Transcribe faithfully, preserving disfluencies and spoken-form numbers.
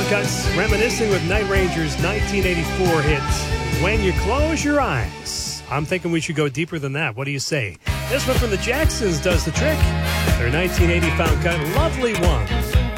Cuts, reminiscing with Night Ranger's nineteen eighty-four hit, When You Close Your Eyes. I'm thinking we should go deeper than that. What do you say? This one from the Jacksons does the trick. Their nineteen eighty found cut, Lovely One.